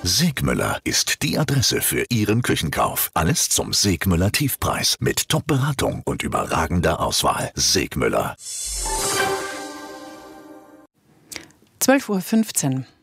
Segmüller ist die Adresse für Ihren Küchenkauf. Alles zum Segmüller Tiefpreis mit Top-Beratung und überragender Auswahl. Segmüller. 12:15 Uhr.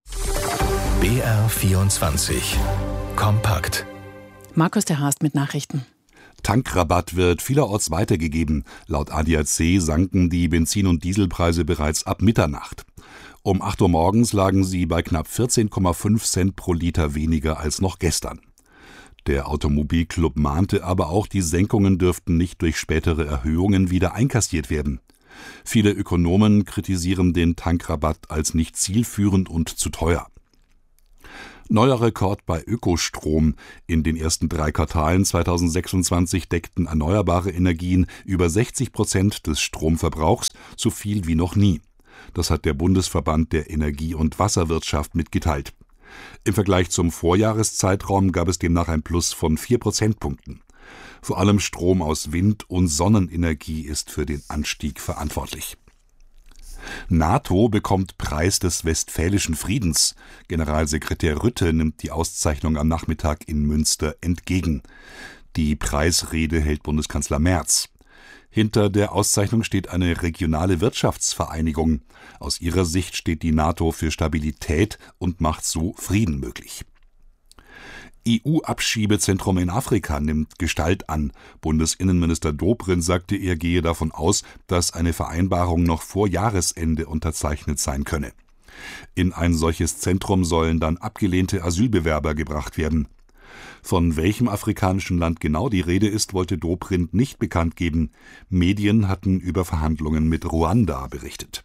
BR24 Kompakt. Markus der Haast mit Nachrichten. Tankrabatt wird vielerorts weitergegeben. Laut ADAC sanken die Benzin- und Dieselpreise bereits ab Mitternacht. Um 8 Uhr morgens lagen sie bei knapp 14,5 Cent pro Liter weniger als noch gestern. Der Automobilclub mahnte aber auch, die Senkungen dürften nicht durch spätere Erhöhungen wieder einkassiert werden. Viele Ökonomen kritisieren den Tankrabatt als nicht zielführend und zu teuer. Neuer Rekord bei Ökostrom. In den ersten 3 Quartalen 2026 deckten erneuerbare Energien über 60% des Stromverbrauchs, so viel wie noch nie. Das hat der Bundesverband der Energie- und Wasserwirtschaft mitgeteilt. Im Vergleich zum Vorjahreszeitraum gab es demnach ein Plus von 4 Prozentpunkten. Vor allem Strom aus Wind- und Sonnenenergie ist für den Anstieg verantwortlich. NATO bekommt Preis des Westfälischen Friedens. Generalsekretär Rutte nimmt die Auszeichnung am Nachmittag in Münster entgegen. Die Preisrede hält Bundeskanzler Merz. Hinter der Auszeichnung steht eine regionale Wirtschaftsvereinigung. Aus ihrer Sicht steht die NATO für Stabilität und macht so Frieden möglich. EU-Abschiebezentrum in Afrika nimmt Gestalt an. Bundesinnenminister Dobrindt sagte, er gehe davon aus, dass eine Vereinbarung noch vor Jahresende unterzeichnet sein könne. In ein solches Zentrum sollen dann abgelehnte Asylbewerber gebracht werden. Von welchem afrikanischen Land genau die Rede ist, wollte Dobrindt nicht bekannt geben. Medien hatten über Verhandlungen mit Ruanda berichtet.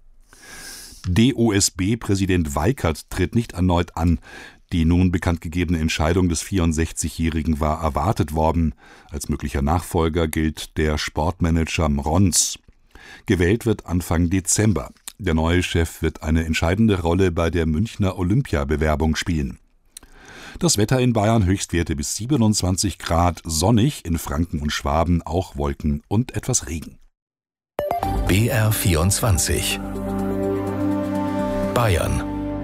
DOSB-Präsident Weikert tritt nicht erneut an. Die nun bekannt gegebene Entscheidung des 64-Jährigen war erwartet worden. Als möglicher Nachfolger gilt der Sportmanager Mrons. Gewählt wird Anfang Dezember. Der neue Chef wird eine entscheidende Rolle bei der Münchner Olympiabewerbung spielen. Das Wetter in Bayern: Höchstwerte bis 27 Grad, sonnig, in Franken und Schwaben auch Wolken und etwas Regen. BR24 Bayern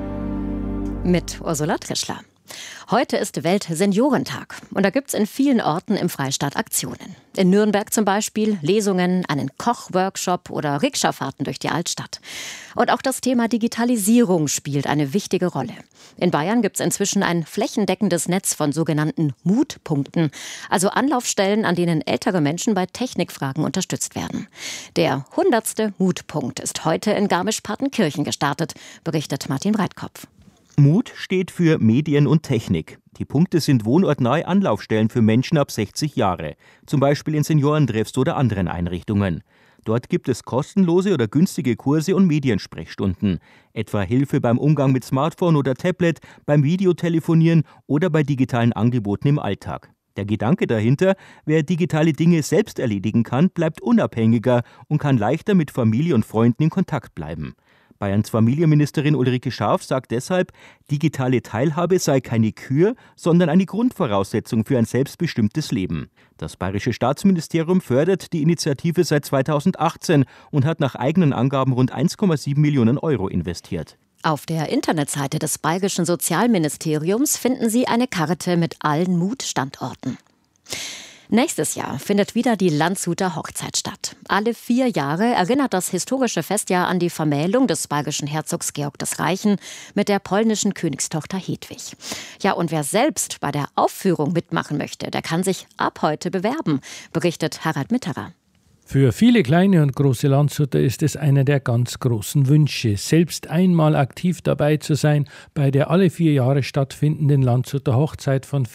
mit Ursula Trischler. Heute ist Weltseniorentag und da gibt's in vielen Orten im Freistaat Aktionen. In Nürnberg zum Beispiel Lesungen, einen Kochworkshop oder Rikscha-Fahrten durch die Altstadt. Und auch das Thema Digitalisierung spielt eine wichtige Rolle. In Bayern gibt's inzwischen ein flächendeckendes Netz von sogenannten Mutpunkten, also Anlaufstellen, an denen ältere Menschen bei Technikfragen unterstützt werden. Der 100. Mutpunkt ist heute in Garmisch-Partenkirchen gestartet, berichtet Martin Breitkopf. MUT steht für Medien und Technik. Die Punkte sind wohnortnahe Anlaufstellen für Menschen ab 60 Jahre, zum Beispiel in Seniorentreffs oder anderen Einrichtungen. Dort gibt es kostenlose oder günstige Kurse und Mediensprechstunden, etwa Hilfe beim Umgang mit Smartphone oder Tablet, beim Videotelefonieren oder bei digitalen Angeboten im Alltag. Der Gedanke dahinter: wer digitale Dinge selbst erledigen kann, bleibt unabhängiger und kann leichter mit Familie und Freunden in Kontakt bleiben. Bayerns Familienministerin Ulrike Scharf sagt deshalb, digitale Teilhabe sei keine Kür, sondern eine Grundvoraussetzung für ein selbstbestimmtes Leben. Das Bayerische Staatsministerium fördert die Initiative seit 2018 und hat nach eigenen Angaben rund 1,7 Millionen Euro investiert. Auf der Internetseite des Bayerischen Sozialministeriums finden Sie eine Karte mit allen MUT-Standorten. Nächstes Jahr findet wieder die Landshuter Hochzeit statt. Alle 4 Jahre erinnert das historische Festjahr an die Vermählung des bayerischen Herzogs Georg des Reichen mit der polnischen Königstochter Hedwig. Ja, und wer selbst bei der Aufführung mitmachen möchte, der kann sich ab heute bewerben, berichtet Harald Mitterer. Für viele kleine und große Landshuter ist es einer der ganz großen Wünsche, selbst einmal aktiv dabei zu sein bei der alle 4 Jahre stattfindenden Landshuter Hochzeit von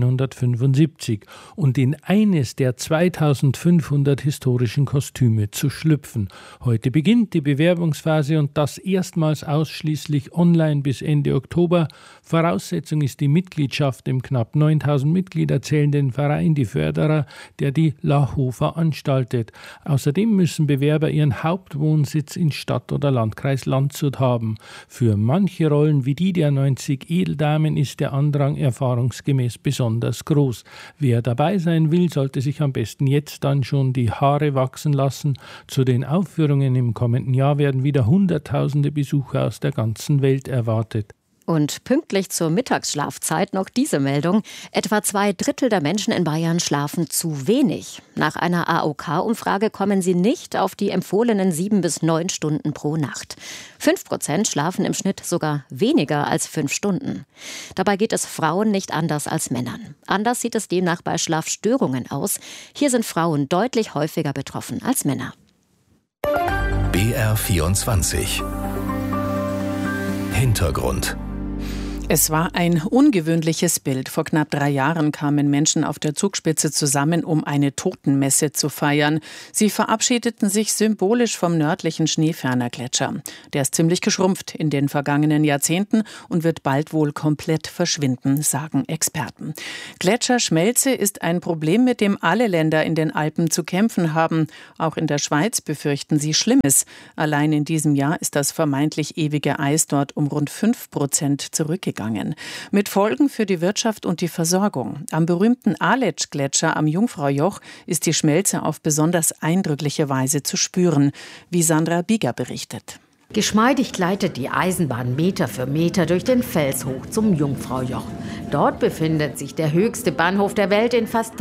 1475 und in eines der 2500 historischen Kostüme zu schlüpfen. Heute beginnt die Bewerbungsphase und das erstmals ausschließlich online bis Ende Oktober. Voraussetzung ist die Mitgliedschaft im knapp 9000 Mitglieder zählenden Verein Die Förderer, der die LAHO veranstaltet. Außerdem müssen Bewerber ihren Hauptwohnsitz in Stadt oder Landkreis Landshut haben. Für manche Rollen wie die der 90 Edeldamen ist der Andrang erfahrungsgemäß besonders groß. Wer dabei sein will, sollte sich am besten jetzt dann schon die Haare wachsen lassen. Zu den Aufführungen im kommenden Jahr werden wieder Hunderttausende Besucher aus der ganzen Welt erwartet. Und pünktlich zur Mittagsschlafzeit noch diese Meldung. Etwa 2/3 der Menschen in Bayern schlafen zu wenig. Nach einer AOK-Umfrage kommen sie nicht auf die empfohlenen 7 bis 9 Stunden pro Nacht. 5% schlafen im Schnitt sogar weniger als 5 Stunden. Dabei geht es Frauen nicht anders als Männern. Anders sieht es demnach bei Schlafstörungen aus. Hier sind Frauen deutlich häufiger betroffen als Männer. BR24 Hintergrund. Es war ein ungewöhnliches Bild. Vor knapp 3 Jahren kamen Menschen auf der Zugspitze zusammen, um eine Totenmesse zu feiern. Sie verabschiedeten sich symbolisch vom nördlichen Schneefernergletscher. Der ist ziemlich geschrumpft in den vergangenen Jahrzehnten und wird bald wohl komplett verschwinden, sagen Experten. Gletscherschmelze ist ein Problem, mit dem alle Länder in den Alpen zu kämpfen haben. Auch in der Schweiz befürchten sie Schlimmes. Allein in diesem Jahr ist das vermeintlich ewige Eis dort um rund 5% zurückgegangen. Mit Folgen für die Wirtschaft und die Versorgung. Am berühmten Aletsch-Gletscher am Jungfraujoch ist die Schmelze auf besonders eindrückliche Weise zu spüren, wie Sandra Bieger berichtet. Geschmeidig gleitet die Eisenbahn Meter für Meter durch den Fels hoch zum Jungfraujoch. Dort befindet sich der höchste Bahnhof der Welt in fast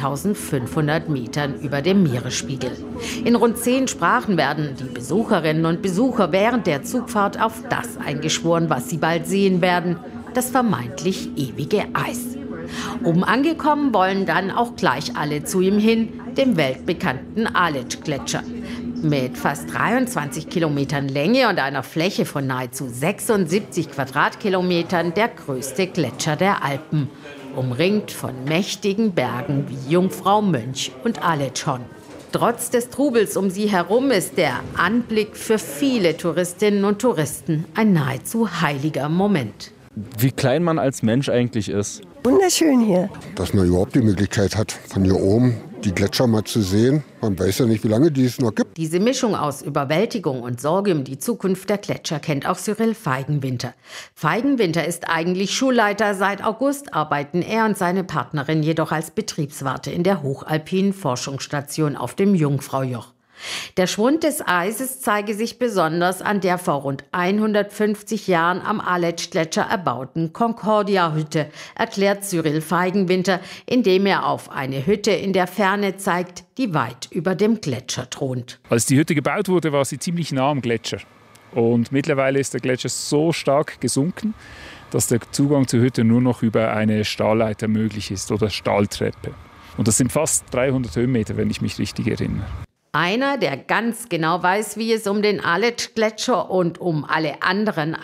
3500 Metern über dem Meeresspiegel. In rund 10 Sprachen werden die Besucherinnen und Besucher während der Zugfahrt auf das eingeschworen, was sie bald sehen werden: das vermeintlich ewige Eis. Oben angekommen wollen dann auch gleich alle zu ihm hin, dem weltbekannten Aletsch-Gletscher. Mit fast 23 Kilometern Länge und einer Fläche von nahezu 76 Quadratkilometern der größte Gletscher der Alpen, umringt von mächtigen Bergen wie Jungfrau, Mönch und Aletschhorn. Trotz des Trubels um sie herum ist der Anblick für viele Touristinnen und Touristen ein nahezu heiliger Moment. Wie klein man als Mensch eigentlich ist. Wunderschön hier. Dass man überhaupt die Möglichkeit hat, von hier oben die Gletscher mal zu sehen. Man weiß ja nicht, wie lange die es noch gibt. Diese Mischung aus Überwältigung und Sorge um die Zukunft der Gletscher kennt auch Cyril Feigenwinter. Feigenwinter ist eigentlich Schulleiter. Seit August arbeiten er und seine Partnerin jedoch als Betriebswarte in der hochalpinen Forschungsstation auf dem Jungfraujoch. Der Schwund des Eises zeige sich besonders an der vor rund 150 Jahren am Aletsch-Gletscher erbauten Concordia-Hütte, erklärt Cyril Feigenwinter, indem er auf eine Hütte in der Ferne zeigt, die weit über dem Gletscher thront. Als die Hütte gebaut wurde, war sie ziemlich nah am Gletscher. Und mittlerweile ist der Gletscher so stark gesunken, dass der Zugang zur Hütte nur noch über eine Stahlleiter möglich ist oder Stahltreppe. Und das sind fast 300 Höhenmeter, wenn ich mich richtig erinnere. Einer, der ganz genau weiß, wie es um den Aletsch-Gletscher und um alle anderen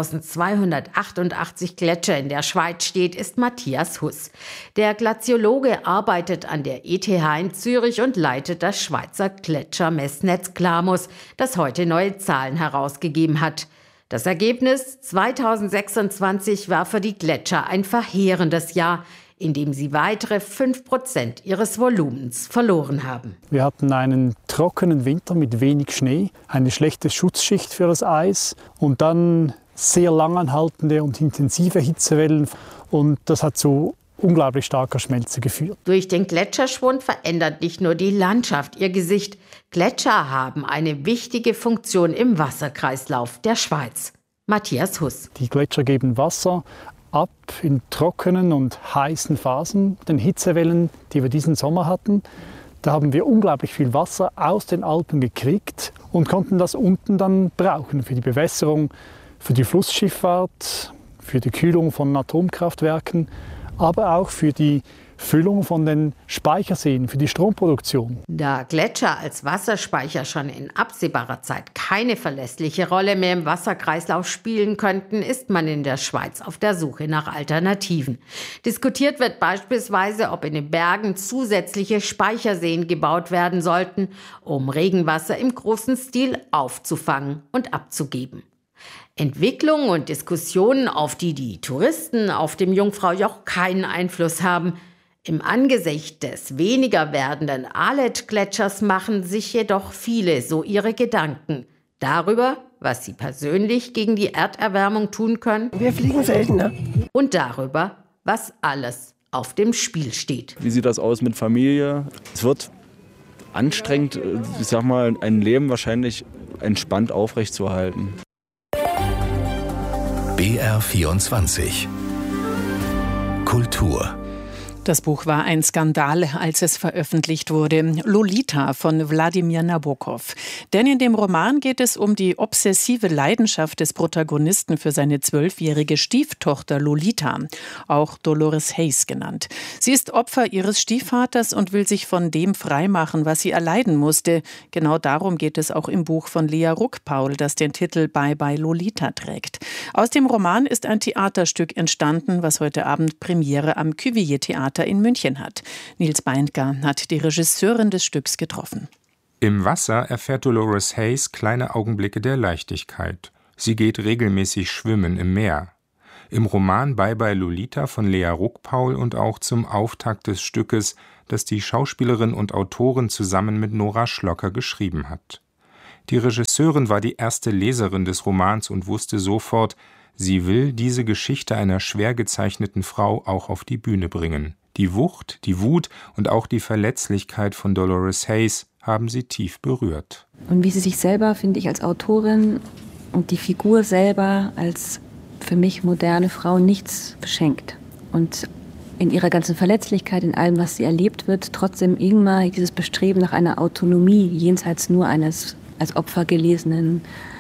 1288 Gletscher in der Schweiz steht, ist Matthias Huss. Der Glaziologe arbeitet an der ETH in Zürich und leitet das Schweizer Gletschermessnetz Klamus, das heute neue Zahlen herausgegeben hat. Das Ergebnis 2026 war für die Gletscher ein verheerendes Jahr, in dem sie weitere 5% ihres Volumens verloren haben. Wir hatten einen trockenen Winter mit wenig Schnee, eine schlechte Schutzschicht für das Eis und dann sehr langanhaltende und intensive Hitzewellen. Und das hat zu unglaublich starker Schmelze geführt. Durch den Gletscherschwund verändert nicht nur die Landschaft ihr Gesicht. Gletscher haben eine wichtige Funktion im Wasserkreislauf der Schweiz. Matthias Huss. Die Gletscher geben Wasser ab in trockenen und heißen Phasen, den Hitzewellen, die wir diesen Sommer hatten. Da haben wir unglaublich viel Wasser aus den Alpen gekriegt und konnten das unten dann brauchen für die Bewässerung, für die Flussschifffahrt, für die Kühlung von Atomkraftwerken, aber auch für die Füllung von den Speicherseen, für die Stromproduktion. Da Gletscher als Wasserspeicher schon in absehbarer Zeit keine verlässliche Rolle mehr im Wasserkreislauf spielen könnten, ist man in der Schweiz auf der Suche nach Alternativen. Diskutiert wird beispielsweise, ob in den Bergen zusätzliche Speicherseen gebaut werden sollten, um Regenwasser im großen Stil aufzufangen und abzugeben. Entwicklungen und Diskussionen, auf die die Touristen auf dem Jungfraujoch keinen Einfluss haben. Im Angesicht des weniger werdenden Aletsch-Gletschers machen sich jedoch viele so ihre Gedanken darüber, was sie persönlich gegen die Erderwärmung tun können. Wir fliegen seltener. Und darüber, was alles auf dem Spiel steht. Wie sieht das aus mit Familie? Es wird anstrengend, ich sag mal, ein Leben wahrscheinlich entspannt aufrechtzuerhalten. BR24 Kultur. Das Buch war ein Skandal, als es veröffentlicht wurde. Lolita von Wladimir Nabokov. Denn in dem Roman geht es um die obsessive Leidenschaft des Protagonisten für seine 12-jährige Stieftochter Lolita, auch Dolores Haze genannt. Sie ist Opfer ihres Stiefvaters und will sich von dem freimachen, was sie erleiden musste. Genau darum geht es auch im Buch von Lea Ruckpaul, das den Titel Bye Bye Lolita trägt. Aus dem Roman ist ein Theaterstück entstanden, was heute Abend Premiere am Cuvier-Theater in München hat. Nils Beindger hat die Regisseurin des Stücks getroffen. Im Wasser erfährt Dolores Haze kleine Augenblicke der Leichtigkeit. Sie geht regelmäßig schwimmen im Meer. Im Roman Bye Bye Lolita von Lea Ruckpaul und auch zum Auftakt des Stückes, das die Schauspielerin und Autorin zusammen mit Nora Schlocker geschrieben hat. Die Regisseurin war die erste Leserin des Romans und wusste sofort, sie will diese Geschichte einer schwer gezeichneten Frau auch auf die Bühne bringen. Die Wucht, die Wut und auch die Verletzlichkeit von Dolores Haze haben sie tief berührt. Und wie sie sich selber, finde ich, als Autorin und die Figur selber als für mich moderne Frau nichts beschenkt. Und in ihrer ganzen Verletzlichkeit, in allem, was sie erlebt wird, trotzdem immer dieses Bestreben nach einer Autonomie jenseits nur eines als Opfer gelesenen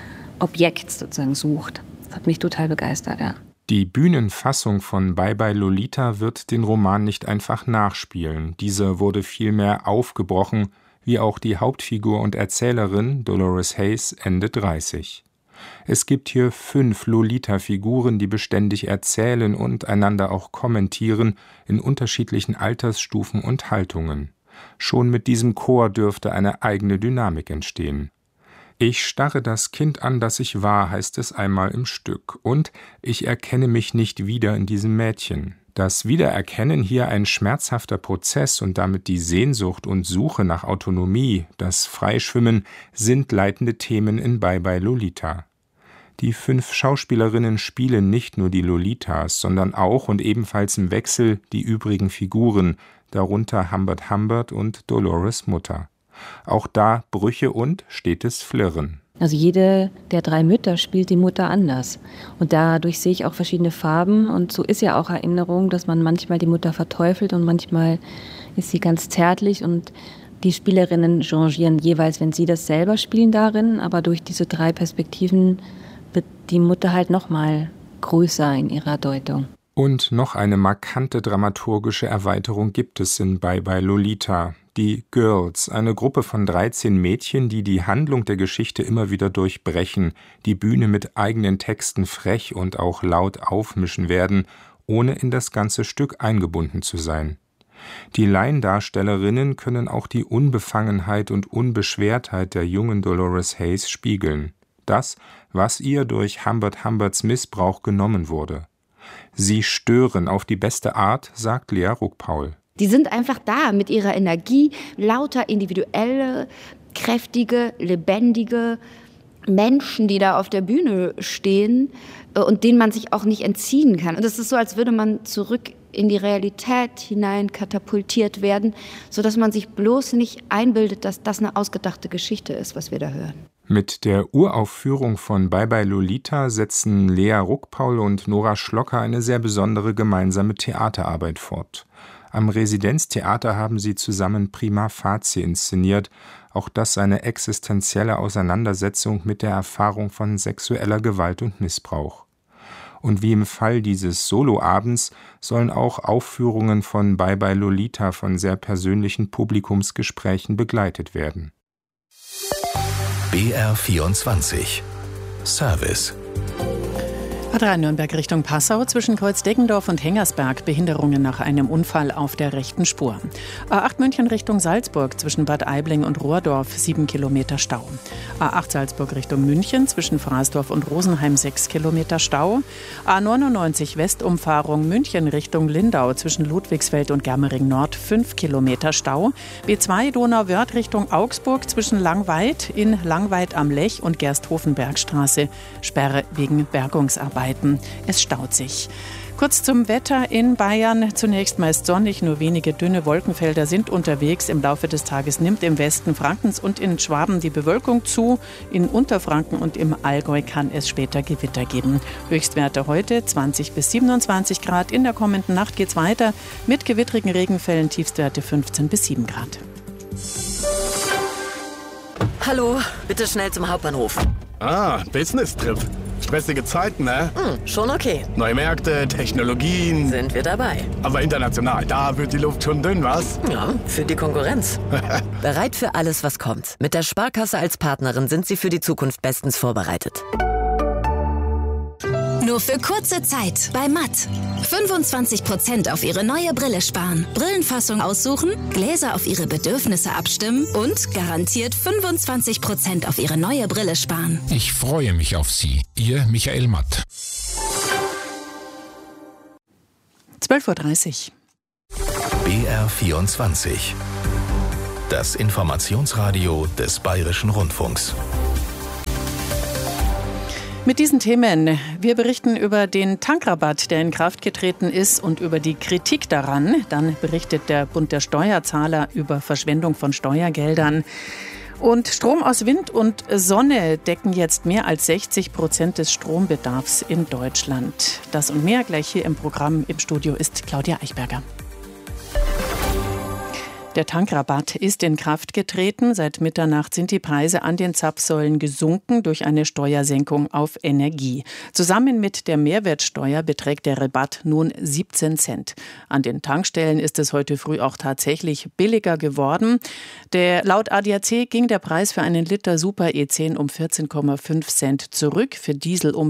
Objekts sozusagen sucht. Das hat mich total begeistert, ja. Die Bühnenfassung von Bye Bye Lolita wird den Roman nicht einfach nachspielen. Dieser wurde vielmehr aufgebrochen, wie auch die Hauptfigur und Erzählerin Dolores Haze Ende 30. Es gibt hier 5 Lolita-Figuren, die beständig erzählen und einander auch kommentieren in unterschiedlichen Altersstufen und Haltungen. Schon mit diesem Chor dürfte eine eigene Dynamik entstehen. Ich starre das Kind an, das ich war, heißt es einmal im Stück. Und ich erkenne mich nicht wieder in diesem Mädchen. Das Wiedererkennen hier ein schmerzhafter Prozess und damit die Sehnsucht und Suche nach Autonomie, das Freischwimmen, sind leitende Themen in Bye Bye Lolita. Die 5 Schauspielerinnen spielen nicht nur die Lolitas, sondern auch und ebenfalls im Wechsel die übrigen Figuren, darunter Humbert Humbert und Dolores Mutter. Auch da Brüche und stetes Flirren. Also jede der 3 Mütter spielt die Mutter anders. Und dadurch sehe ich auch verschiedene Farben. Und so ist ja auch Erinnerung, dass man manchmal die Mutter verteufelt und manchmal ist sie ganz zärtlich. Und die Spielerinnen changieren jeweils, wenn sie das selber spielen darin. Aber durch diese 3 Perspektiven wird die Mutter halt noch mal größer in ihrer Deutung. Und noch eine markante dramaturgische Erweiterung gibt es in Bye Bye Lolita. Die Girls, eine Gruppe von 13 Mädchen, die die Handlung der Geschichte immer wieder durchbrechen, die Bühne mit eigenen Texten frech und auch laut aufmischen werden, ohne in das ganze Stück eingebunden zu sein. Die Laiendarstellerinnen können auch die Unbefangenheit und Unbeschwertheit der jungen Dolores Haze spiegeln. Das, was ihr durch Humbert Humberts Missbrauch genommen wurde. Sie stören auf die beste Art, sagt Lea Ruckpaul. Die sind einfach da mit ihrer Energie, lauter individuelle, kräftige, lebendige Menschen, die da auf der Bühne stehen und denen man sich auch nicht entziehen kann. Und es ist so, als würde man zurück in die Realität hinein katapultiert werden, sodass man sich bloß nicht einbildet, dass das eine ausgedachte Geschichte ist, was wir da hören. Mit der Uraufführung von Bye Bye Lolita setzen Lea Ruckpaul und Nora Schlocker eine sehr besondere gemeinsame Theaterarbeit fort. Am Residenztheater haben sie zusammen Prima Facie inszeniert, auch das eine existenzielle Auseinandersetzung mit der Erfahrung von sexueller Gewalt und Missbrauch. Und wie im Fall dieses Soloabends sollen auch Aufführungen von Bye Bye Lolita von sehr persönlichen Publikumsgesprächen begleitet werden. BR24 Service. A3 Nürnberg Richtung Passau zwischen Kreuz-Deggendorf und Hengersberg Behinderungen nach einem Unfall auf der rechten Spur. A8 München Richtung Salzburg zwischen Bad Aibling und Rohrdorf 7 Kilometer Stau. A8 Salzburg Richtung München zwischen Fraßdorf und Rosenheim 6 Kilometer Stau. A99 Westumfahrung München Richtung Lindau zwischen Ludwigsfeld und Germering Nord 5 Kilometer Stau. B2 Donauwörth Richtung Augsburg zwischen Langweid in Langweid am Lech und Gersthofen-Bergstraße Sperre wegen Bergungsarbeiten. Es staut sich. Kurz zum Wetter in Bayern. Zunächst meist sonnig, nur wenige dünne Wolkenfelder sind unterwegs. Im Laufe des Tages nimmt im Westen Frankens und in Schwaben die Bewölkung zu. In Unterfranken und im Allgäu kann es später Gewitter geben. Höchstwerte heute 20 bis 27 Grad. In der kommenden Nacht geht es weiter mit gewittrigen Regenfällen, Tiefstwerte 15 bis 7 Grad. Hallo, bitte schnell zum Hauptbahnhof. Business-Trip. Stressige Zeiten, ne? Schon okay. Neue Märkte, Technologien. Sind wir dabei. Aber international, da wird die Luft schon dünn, was? Ja, für die Konkurrenz. Bereit für alles, was kommt. Mit der Sparkasse als Partnerin sind Sie für die Zukunft bestens vorbereitet. Nur für kurze Zeit bei Matt. 25% auf Ihre neue Brille sparen. Brillenfassung aussuchen, Gläser auf Ihre Bedürfnisse abstimmen und garantiert 25% auf Ihre neue Brille sparen. Ich freue mich auf Sie. Ihr Michael Matt. 12:30 Uhr. BR24. Das Informationsradio des Bayerischen Rundfunks. Mit diesen Themen. Wir berichten über den Tankrabatt, der in Kraft getreten ist, und über die Kritik daran. Dann berichtet der Bund der Steuerzahler über Verschwendung von Steuergeldern. Und Strom aus Wind und Sonne decken jetzt mehr als 60% des Strombedarfs in Deutschland. Das und mehr gleich hier im Programm. Im Studio ist Claudia Eichberger. Der Tankrabatt ist in Kraft getreten. Seit Mitternacht sind die Preise an den Zapfsäulen gesunken durch eine Steuersenkung auf Energie. Zusammen mit der Mehrwertsteuer beträgt der Rabatt nun 17 Cent. An den Tankstellen ist es heute früh auch tatsächlich billiger geworden. Laut ADAC ging der Preis für einen Liter Super E10 um 14,5 Cent zurück, für Diesel um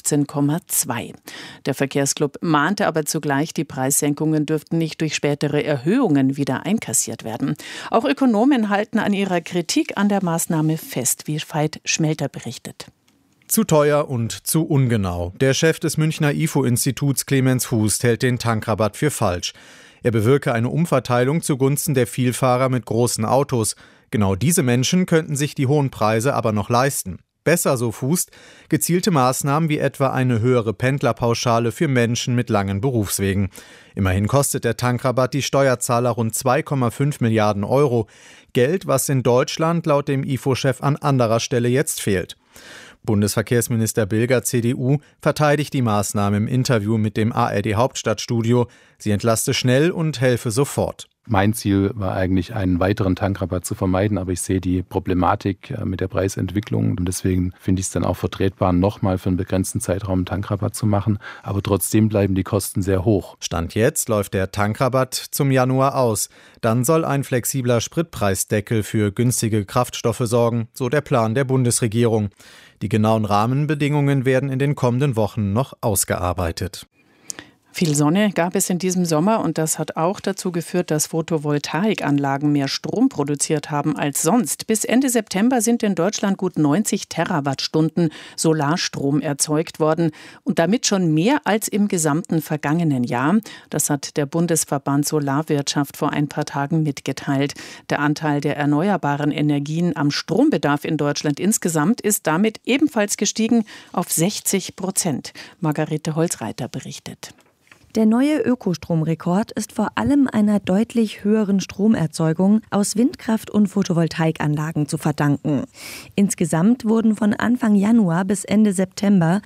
15,2. Der Verkehrsclub mahnte aber zugleich, die Preissenkungen dürften nicht durch spätere Erhöhungen wieder einkassiert werden. Auch Ökonomen halten an ihrer Kritik an der Maßnahme fest, wie Veit Schmelter berichtet. Zu teuer und zu ungenau. Der Chef des Münchner IFO-Instituts Clemens Fuß hält den Tankrabatt für falsch. Er bewirke eine Umverteilung zugunsten der Vielfahrer mit großen Autos. Genau diese Menschen könnten sich die hohen Preise aber noch leisten. Besser, so Fuß, gezielte Maßnahmen wie etwa eine höhere Pendlerpauschale für Menschen mit langen Berufswegen. Immerhin kostet der Tankrabatt die Steuerzahler rund 2,5 Milliarden Euro. Geld, was in Deutschland laut dem IFO-Chef an anderer Stelle jetzt fehlt. Bundesverkehrsminister Bilger, CDU, verteidigt die Maßnahme im Interview mit dem ARD-Hauptstadtstudio. Sie entlaste schnell und helfe sofort. Mein Ziel war eigentlich, einen weiteren Tankrabatt zu vermeiden, aber ich sehe die Problematik mit der Preisentwicklung und deswegen finde ich es dann auch vertretbar, nochmal für einen begrenzten Zeitraum einen Tankrabatt zu machen. Aber trotzdem bleiben die Kosten sehr hoch. Stand jetzt läuft der Tankrabatt zum Januar aus. Dann soll ein flexibler Spritpreisdeckel für günstige Kraftstoffe sorgen, so der Plan der Bundesregierung. Die genauen Rahmenbedingungen werden in den kommenden Wochen noch ausgearbeitet. Viel Sonne gab es in diesem Sommer und das hat auch dazu geführt, dass Photovoltaikanlagen mehr Strom produziert haben als sonst. Bis Ende September sind in Deutschland gut 90 Terawattstunden Solarstrom erzeugt worden und damit schon mehr als im gesamten vergangenen Jahr. Das hat der Bundesverband Solarwirtschaft vor ein paar Tagen mitgeteilt. Der Anteil der erneuerbaren Energien am Strombedarf in Deutschland insgesamt ist damit ebenfalls gestiegen auf 60%. Margarete Holzreiter berichtet. Der neue Ökostromrekord ist vor allem einer deutlich höheren Stromerzeugung aus Windkraft- und Photovoltaikanlagen zu verdanken. Insgesamt wurden von Anfang Januar bis Ende September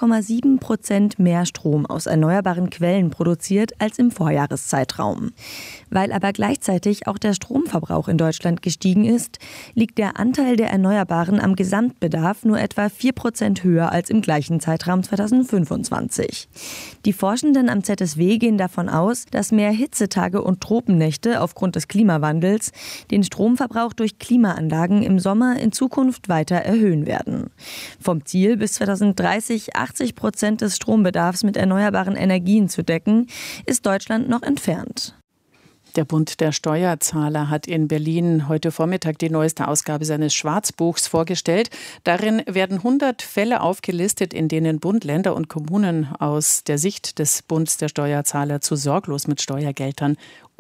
8,7% mehr Strom aus erneuerbaren Quellen produziert als im Vorjahreszeitraum. Weil aber gleichzeitig auch der Stromverbrauch in Deutschland gestiegen ist, liegt der Anteil der Erneuerbaren am Gesamtbedarf nur etwa 4% höher als im gleichen Zeitraum 2025. Die Forschenden am ZSW gehen davon aus, dass mehr Hitzetage und Tropennächte aufgrund des Klimawandels den Stromverbrauch durch Klimaanlagen im Sommer in Zukunft weiter erhöhen werden. Vom Ziel, bis 2030 80% des Strombedarfs mit erneuerbaren Energien zu decken, ist Deutschland noch entfernt. Der Bund der Steuerzahler hat in Berlin heute Vormittag die neueste Ausgabe seines Schwarzbuchs vorgestellt. Darin werden 100 Fälle aufgelistet, in denen Bund, Länder und Kommunen aus der Sicht des Bundes der Steuerzahler zu sorglos mit Steuergeldern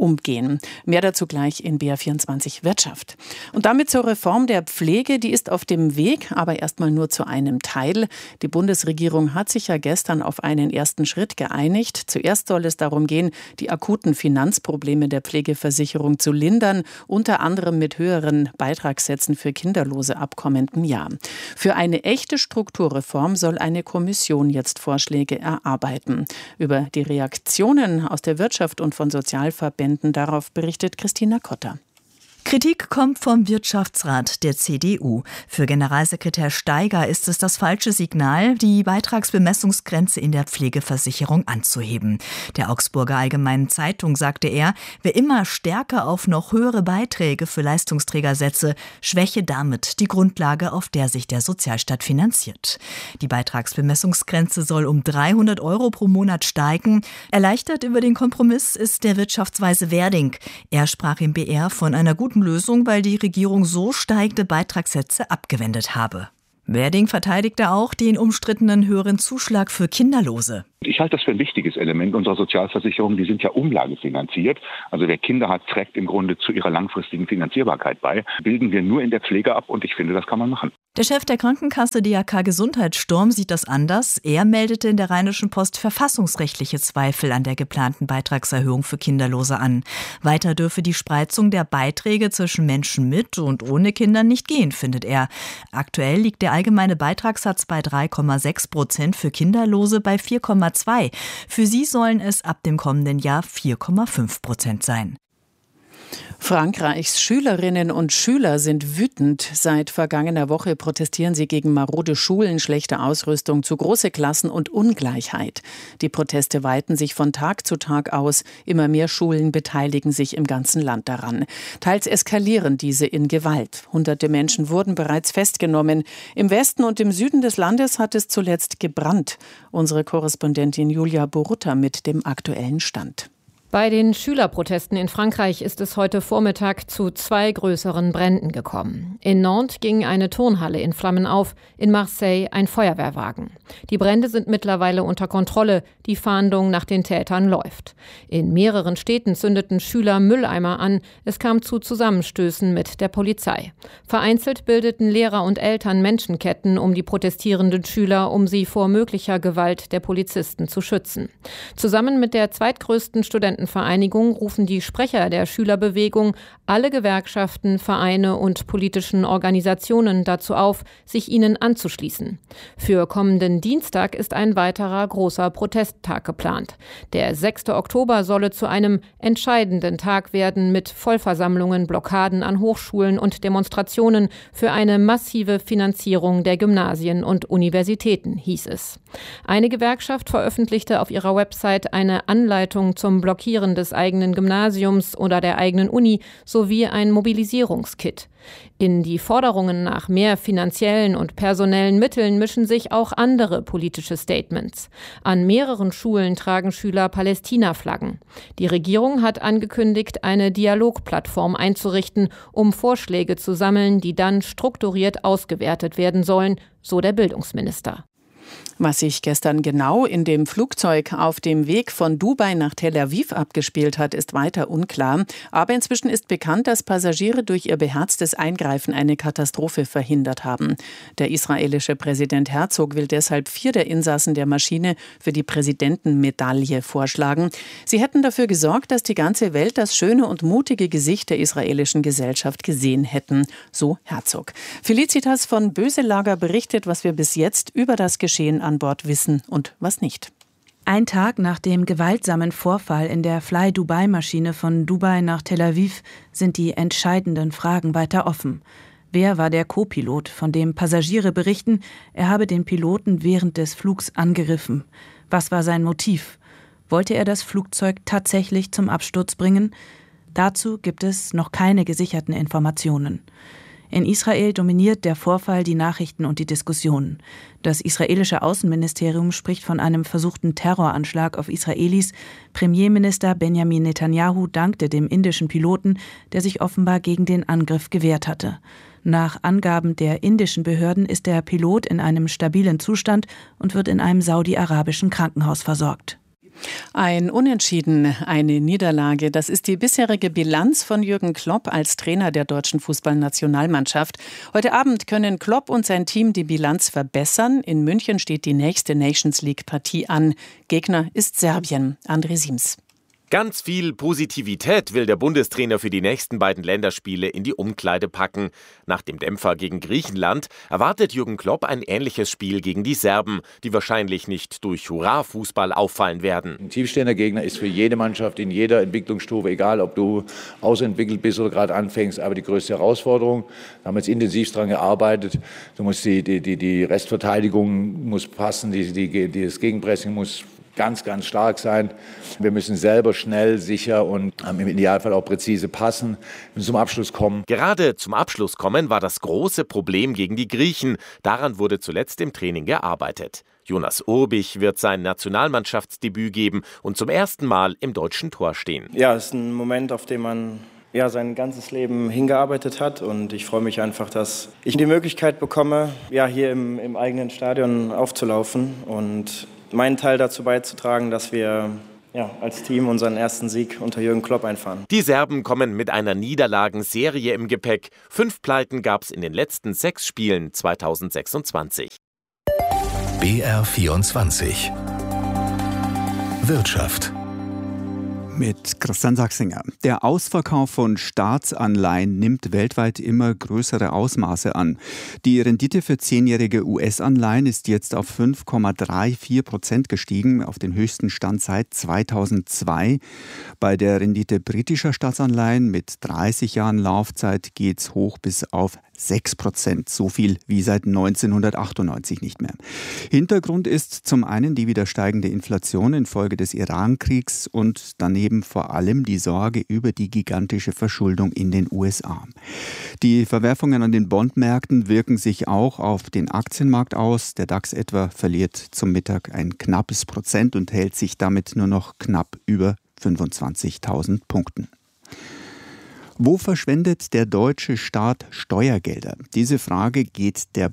umgehen. Mehr dazu gleich in BR24 Wirtschaft. Und damit zur Reform der Pflege. Die ist auf dem Weg, aber erstmal nur zu einem Teil. Die Bundesregierung hat sich ja gestern auf einen ersten Schritt geeinigt. Zuerst soll es darum gehen, die akuten Finanzprobleme der Pflegeversicherung zu lindern, unter anderem mit höheren Beitragssätzen für Kinderlose ab kommendem Jahr. Für eine echte Strukturreform soll eine Kommission jetzt Vorschläge erarbeiten. Über die Reaktionen aus der Wirtschaft und von Sozialverbänden, darauf berichtet Christina Kotter. Kritik kommt vom Wirtschaftsrat der CDU. Für Generalsekretär Steiger ist es das falsche Signal, die Beitragsbemessungsgrenze in der Pflegeversicherung anzuheben. Der Augsburger Allgemeinen Zeitung sagte er, wer immer stärker auf noch höhere Beiträge für Leistungsträger setze, schwäche damit die Grundlage, auf der sich der Sozialstaat finanziert. Die Beitragsbemessungsgrenze soll um 300 € pro Monat steigen. Erleichtert über den Kompromiss ist der Wirtschaftsweise Werding. Er sprach im BR von einer guten Lösung, weil die Regierung so steigende Beitragssätze abgewendet habe. Werding verteidigte auch den umstrittenen höheren Zuschlag für Kinderlose. Ich halte das für ein wichtiges Element unserer Sozialversicherung. Die sind ja umlagefinanziert. Also wer Kinder hat, trägt im Grunde zu ihrer langfristigen Finanzierbarkeit bei. Bilden wir nur in der Pflege ab und ich finde, das kann man machen. Der Chef der Krankenkasse DAK Gesundheitssturm sieht das anders. Er meldete in der Rheinischen Post verfassungsrechtliche Zweifel an der geplanten Beitragserhöhung für Kinderlose an. Weiter dürfe die Spreizung der Beiträge zwischen Menschen mit und ohne Kindern nicht gehen, findet er. Aktuell liegt der allgemeine Beitragssatz bei 3,6% für Kinderlose bei 4,2%. Für sie sollen es ab dem kommenden Jahr 4,5% sein. Frankreichs Schülerinnen und Schüler sind wütend. Seit vergangener Woche protestieren sie gegen marode Schulen, schlechte Ausrüstung, zu große Klassen und Ungleichheit. Die Proteste weiten sich von Tag zu Tag aus. Immer mehr Schulen beteiligen sich im ganzen Land daran. Teils eskalieren diese in Gewalt. Hunderte Menschen wurden bereits festgenommen. Im Westen und im Süden des Landes hat es zuletzt gebrannt. Unsere Korrespondentin Julia Borutta mit dem aktuellen Stand. Bei den Schülerprotesten in Frankreich ist es heute Vormittag zu 2 größeren Bränden gekommen. In Nantes ging eine Turnhalle in Flammen auf, in Marseille ein Feuerwehrwagen. Die Brände sind mittlerweile unter Kontrolle, die Fahndung nach den Tätern läuft. In mehreren Städten zündeten Schüler Mülleimer an, es kam zu Zusammenstößen mit der Polizei. Vereinzelt bildeten Lehrer und Eltern Menschenketten um die protestierenden Schüler, um sie vor möglicher Gewalt der Polizisten zu schützen. Zusammen mit der zweitgrößten Studentenvereinigung rufen die Sprecher der Schülerbewegung alle Gewerkschaften, Vereine und politischen Organisationen dazu auf, sich ihnen anzuschließen. Für kommenden Dienstag ist ein weiterer großer Protesttag geplant. Der 6. Oktober solle zu einem entscheidenden Tag werden mit Vollversammlungen, Blockaden an Hochschulen und Demonstrationen für eine massive Finanzierung der Gymnasien und Universitäten, hieß es. Eine Gewerkschaft veröffentlichte auf ihrer Website eine Anleitung zum Blockieren des eigenen Gymnasiums oder der eigenen Uni sowie ein Mobilisierungskit. In die Forderungen nach mehr finanziellen und personellen Mitteln mischen sich auch andere politische Statements. An mehreren Schulen tragen Schüler Palästina-Flaggen. Die Regierung hat angekündigt, eine Dialogplattform einzurichten, um Vorschläge zu sammeln, die dann strukturiert ausgewertet werden sollen, so der Bildungsminister. Was sich gestern genau in dem Flugzeug auf dem Weg von Dubai nach Tel Aviv abgespielt hat, ist weiter unklar. Aber inzwischen ist bekannt, dass Passagiere durch ihr beherztes Eingreifen eine Katastrophe verhindert haben. Der israelische Präsident Herzog will deshalb 4 der Insassen der Maschine für die Präsidentenmedaille vorschlagen. Sie hätten dafür gesorgt, dass die ganze Welt das schöne und mutige Gesicht der israelischen Gesellschaft gesehen hätten. So Herzog. Felicitas von Böselager berichtet, was wir bis jetzt über das Geschehen an Bord wissen und was nicht. Ein Tag nach dem gewaltsamen Vorfall in der Fly-Dubai-Maschine von Dubai nach Tel Aviv sind die entscheidenden Fragen weiter offen. Wer war der Co-Pilot, von dem Passagiere berichten, er habe den Piloten während des Flugs angegriffen? Was war sein Motiv? Wollte er das Flugzeug tatsächlich zum Absturz bringen? Dazu gibt es noch keine gesicherten Informationen. In Israel dominiert der Vorfall die Nachrichten und die Diskussionen. Das israelische Außenministerium spricht von einem versuchten Terroranschlag auf Israelis. Premierminister Benjamin Netanyahu dankte dem indischen Piloten, der sich offenbar gegen den Angriff gewehrt hatte. Nach Angaben der indischen Behörden ist der Pilot in einem stabilen Zustand und wird in einem saudi-arabischen Krankenhaus versorgt. Ein Unentschieden, eine Niederlage. Das ist die bisherige Bilanz von Jürgen Klopp als Trainer der deutschen Fußballnationalmannschaft. Heute Abend können Klopp und sein Team die Bilanz verbessern. In München steht die nächste Nations League-Partie an. Gegner ist Serbien. André Siems. Ganz viel Positivität will der Bundestrainer für die nächsten beiden Länderspiele in die Umkleide packen. Nach dem Dämpfer gegen Griechenland erwartet Jürgen Klopp ein ähnliches Spiel gegen die Serben, die wahrscheinlich nicht durch Hurra-Fußball auffallen werden. Ein tiefstehender Gegner ist für jede Mannschaft in jeder Entwicklungsstufe, egal ob du ausentwickelt bist oder gerade anfängst, aber die größte Herausforderung. Wir haben jetzt intensiv daran gearbeitet. Du musst die Restverteidigung muss passen, das Gegenpressing muss ganz, ganz stark sein. Wir müssen selber schnell, sicher und im Idealfall auch präzise passen und zum Abschluss kommen. Gerade zum Abschluss kommen war das große Problem gegen die Griechen. Daran wurde zuletzt im Training gearbeitet. Jonas Urbich wird sein Nationalmannschaftsdebüt geben und zum ersten Mal im deutschen Tor stehen. Ja, es ist ein Moment, auf den man sein ganzes Leben hingearbeitet hat, und ich freue mich einfach, dass ich die Möglichkeit bekomme, hier im eigenen Stadion aufzulaufen und meinen Teil dazu beizutragen, dass wir als Team unseren ersten Sieg unter Jürgen Klopp einfahren. Die Serben kommen mit einer Niederlagenserie im Gepäck. 5 Pleiten gab es in den letzten 6 Spielen 2026. BR24 Wirtschaft. Mit Christian Sachsinger. Der Ausverkauf von Staatsanleihen nimmt weltweit immer größere Ausmaße an. Die Rendite für 10-jährige US-Anleihen ist jetzt auf 5,34% gestiegen, auf den höchsten Stand seit 2002. Bei der Rendite britischer Staatsanleihen mit 30 Jahren Laufzeit geht es hoch bis auf 6%, so viel wie seit 1998 nicht mehr. Hintergrund ist zum einen die wieder steigende Inflation infolge des Iran-Kriegs und daneben vor allem die Sorge über die gigantische Verschuldung in den USA. Die Verwerfungen an den Bondmärkten wirken sich auch auf den Aktienmarkt aus. Der DAX etwa verliert zum Mittag ein knappes Prozent und hält sich damit nur noch knapp über 25.000 Punkten. Wo verschwendet der deutsche Staat Steuergelder? Dieser Frage geht der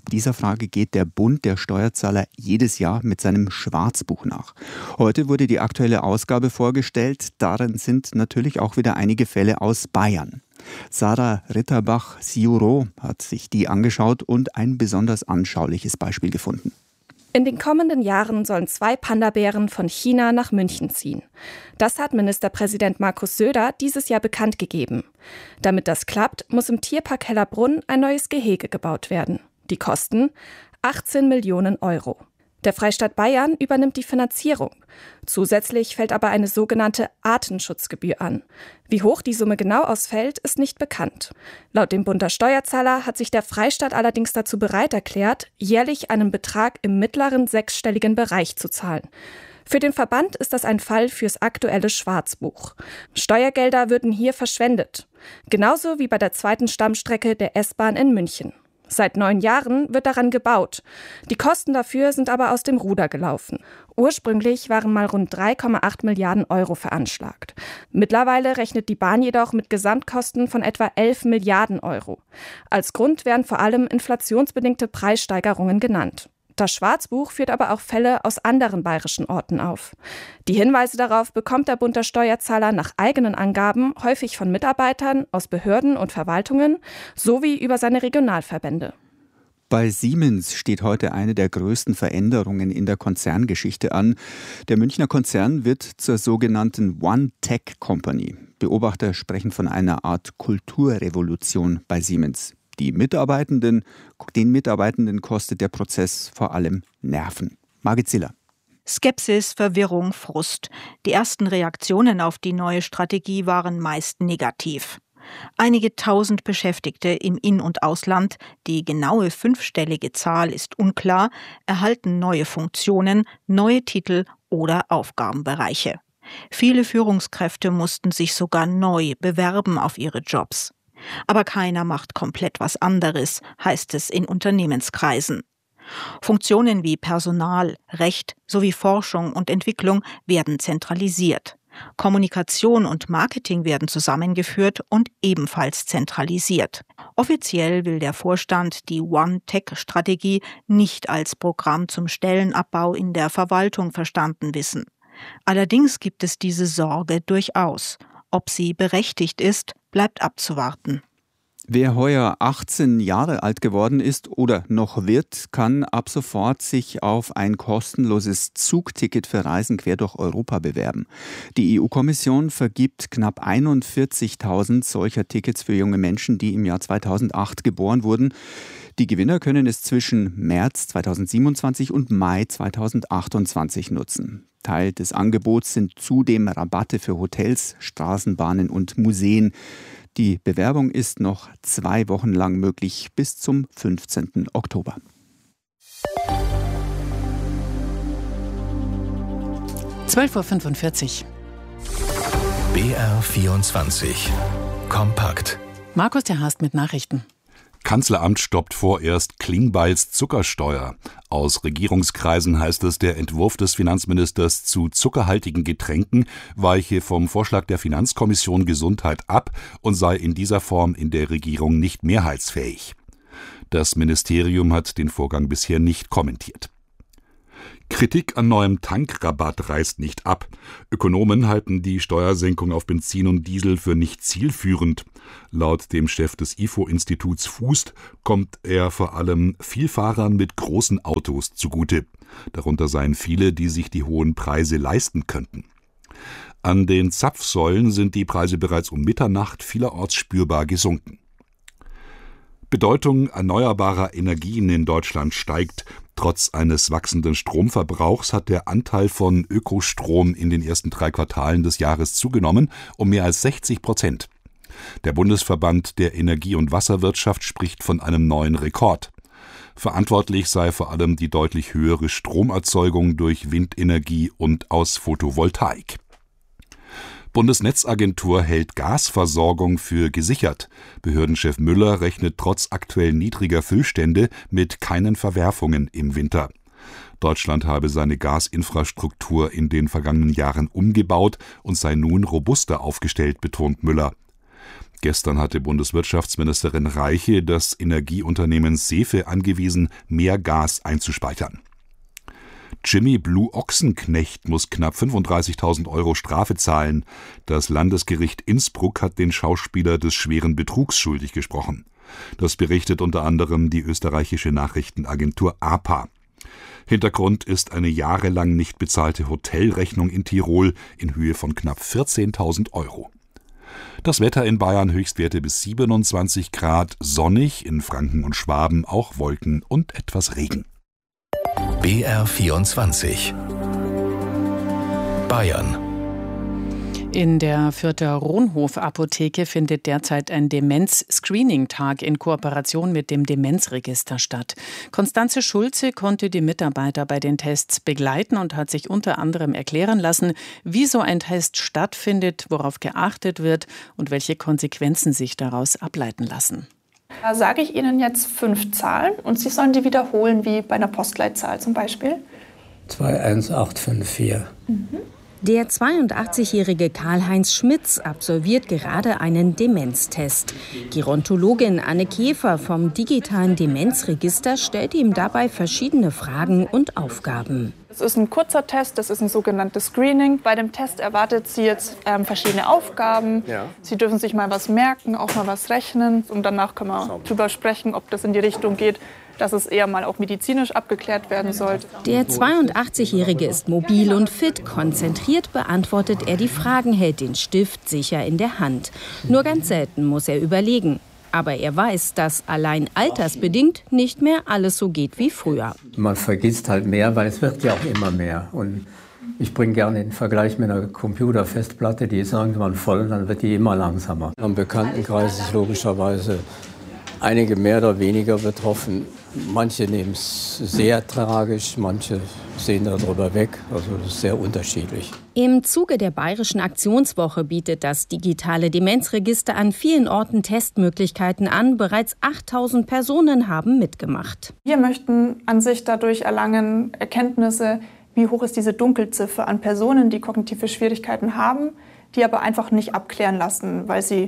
Bund der Steuerzahler jedes Jahr mit seinem Schwarzbuch nach. Heute wurde die aktuelle Ausgabe vorgestellt. Darin sind natürlich auch wieder einige Fälle aus Bayern. Sarah Ritterbach-Siuro hat sich die angeschaut und ein besonders anschauliches Beispiel gefunden. In den kommenden Jahren sollen 2 Panda-Bären von China nach München ziehen. Das hat Ministerpräsident Markus Söder dieses Jahr bekannt gegeben. Damit das klappt, muss im Tierpark Hellerbrunn ein neues Gehege gebaut werden. Die Kosten 18 Millionen Euro. Der Freistaat Bayern übernimmt die Finanzierung. Zusätzlich fällt aber eine sogenannte Artenschutzgebühr an. Wie hoch die Summe genau ausfällt, ist nicht bekannt. Laut dem Bund der Steuerzahler hat sich der Freistaat allerdings dazu bereit erklärt, jährlich einen Betrag im mittleren 6-stelligen Bereich zu zahlen. Für den Verband ist das ein Fall fürs aktuelle Schwarzbuch. Steuergelder würden hier verschwendet. Genauso wie bei der 2. Stammstrecke der S-Bahn in München. Seit 9 Jahren wird daran gebaut. Die Kosten dafür sind aber aus dem Ruder gelaufen. Ursprünglich waren mal rund 3,8 Milliarden Euro veranschlagt. Mittlerweile rechnet die Bahn jedoch mit Gesamtkosten von etwa 11 Milliarden Euro. Als Grund werden vor allem inflationsbedingte Preissteigerungen genannt. Das Schwarzbuch führt aber auch Fälle aus anderen bayerischen Orten auf. Die Hinweise darauf bekommt der Bund der Steuerzahler nach eigenen Angaben häufig von Mitarbeitern aus Behörden und Verwaltungen sowie über seine Regionalverbände. Bei Siemens steht heute eine der größten Veränderungen in der Konzerngeschichte an. Der Münchner Konzern wird zur sogenannten One Tech Company. Beobachter sprechen von einer Art Kulturrevolution bei Siemens. Den Mitarbeitenden kostet der Prozess vor allem Nerven. Margit Ziller. Skepsis, Verwirrung, Frust. Die ersten Reaktionen auf die neue Strategie waren meist negativ. Einige tausend Beschäftigte im In- und Ausland, die genaue 5-stellige Zahl ist unklar, erhalten neue Funktionen, neue Titel oder Aufgabenbereiche. Viele Führungskräfte mussten sich sogar neu bewerben auf ihre Jobs. Aber keiner macht komplett was anderes, heißt es in Unternehmenskreisen. Funktionen wie Personal, Recht sowie Forschung und Entwicklung werden zentralisiert. Kommunikation und Marketing werden zusammengeführt und ebenfalls zentralisiert. Offiziell will der Vorstand die One-Tech-Strategie nicht als Programm zum Stellenabbau in der Verwaltung verstanden wissen. Allerdings gibt es diese Sorge durchaus. Ob sie berechtigt ist, bleibt abzuwarten. Wer heuer 18 Jahre alt geworden ist oder noch wird, kann ab sofort sich auf ein kostenloses Zugticket für Reisen quer durch Europa bewerben. Die EU-Kommission vergibt knapp 41.000 solcher Tickets für junge Menschen, die im Jahr 2008 geboren wurden. Die Gewinner können es zwischen März 2027 und Mai 2028 nutzen. Teil des Angebots sind zudem Rabatte für Hotels, Straßenbahnen und Museen. Die Bewerbung ist noch 2 Wochen lang möglich, bis zum 15. Oktober. (12:45 Uhr). BR24 Kompakt. Markus der Haast mit Nachrichten. Kanzleramt stoppt vorerst Klingbeils Zuckersteuer. Aus Regierungskreisen heißt es, der Entwurf des Finanzministers zu zuckerhaltigen Getränken weiche vom Vorschlag der Finanzkommission Gesundheit ab und sei in dieser Form in der Regierung nicht mehrheitsfähig. Das Ministerium hat den Vorgang bisher nicht kommentiert. Kritik an neuem Tankrabatt reißt nicht ab. Ökonomen halten die Steuersenkung auf Benzin und Diesel für nicht zielführend. Laut dem Chef des IFO-Instituts Fußt kommt er vor allem Vielfahrern mit großen Autos zugute. Darunter seien viele, die sich die hohen Preise leisten könnten. An den Zapfsäulen sind die Preise bereits um Mitternacht vielerorts spürbar gesunken. Bedeutung erneuerbarer Energien in Deutschland steigt. Trotz eines wachsenden Stromverbrauchs hat der Anteil von Ökostrom in den ersten 3 Quartalen des Jahres zugenommen, um mehr als 60%. Der Bundesverband der Energie- und Wasserwirtschaft spricht von einem neuen Rekord. Verantwortlich sei vor allem die deutlich höhere Stromerzeugung durch Windenergie und aus Photovoltaik. Bundesnetzagentur hält Gasversorgung für gesichert. Behördenchef Müller rechnet trotz aktuell niedriger Füllstände mit keinen Verwerfungen im Winter. Deutschland habe seine Gasinfrastruktur in den vergangenen Jahren umgebaut und sei nun robuster aufgestellt, betont Müller. Gestern hatte Bundeswirtschaftsministerin Reiche das Energieunternehmen Sefe angewiesen, mehr Gas einzuspeichern. Jimmy Blue Ochsenknecht muss knapp 35.000 € Strafe zahlen. Das Landesgericht Innsbruck hat den Schauspieler des schweren Betrugs schuldig gesprochen. Das berichtet unter anderem die österreichische Nachrichtenagentur APA. Hintergrund ist eine jahrelang nicht bezahlte Hotelrechnung in Tirol in Höhe von knapp 14.000 €. Das Wetter in Bayern Höchstwerte bis 27 Grad, sonnig, in Franken und Schwaben auch Wolken und etwas Regen. BR24 Bayern. In der Fürther Ronhof-Apotheke findet derzeit ein Demenz-Screening-Tag in Kooperation mit dem Demenzregister statt. Konstanze Schulze konnte die Mitarbeiter bei den Tests begleiten und hat sich unter anderem erklären lassen, wie so ein Test stattfindet, worauf geachtet wird und welche Konsequenzen sich daraus ableiten lassen. Da sage ich Ihnen jetzt 5 Zahlen und Sie sollen die wiederholen, wie bei einer Postleitzahl zum Beispiel. 21854. Der 82-jährige Karl-Heinz Schmitz absolviert gerade einen Demenztest. Gerontologin Anne Käfer vom digitalen Demenzregister stellt ihm dabei verschiedene Fragen und Aufgaben. Es ist ein kurzer Test, das ist ein sogenanntes Screening. Bei dem Test erwartet sie jetzt verschiedene Aufgaben. Ja. Sie dürfen sich mal was merken, auch mal was rechnen. Und danach können wir drüber sprechen, ob das in die Richtung geht, dass es eher mal auch medizinisch abgeklärt werden sollte. Der 82-Jährige ist mobil und fit. Konzentriert beantwortet er die Fragen, hält den Stift sicher in der Hand. Nur ganz selten muss er überlegen. Aber er weiß, dass allein altersbedingt nicht mehr alles so geht wie früher. Man vergisst halt mehr, weil es wird ja auch immer mehr. Und ich bringe gerne den Vergleich mit einer Computerfestplatte, die ist irgendwann voll und dann wird die immer langsamer. Am Bekanntenkreis ist logischerweise einige mehr oder weniger betroffen. Manche nehmen es sehr tragisch, manche sehen darüber weg. Also das ist sehr unterschiedlich. Im Zuge der Bayerischen Aktionswoche bietet das digitale Demenzregister an vielen Orten Testmöglichkeiten an. Bereits 8.000 Personen haben mitgemacht. Wir möchten an sich dadurch erlangen Erkenntnisse, wie hoch ist diese Dunkelziffer an Personen, die kognitive Schwierigkeiten haben, die aber einfach nicht abklären lassen, weil sie